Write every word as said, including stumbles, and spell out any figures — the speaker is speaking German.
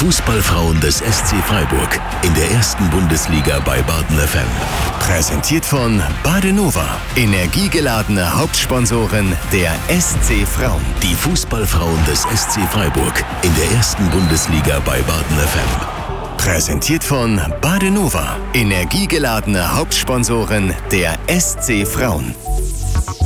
Fußballfrauen des S C Freiburg in der ersten Bundesliga bei Baden F M. Präsentiert von Badenova, energiegeladene Hauptsponsorin der S C Frauen. Die Fußballfrauen des S C Freiburg in der ersten Bundesliga bei Baden F M. Präsentiert von Badenova, energiegeladene Hauptsponsorin der S C Frauen.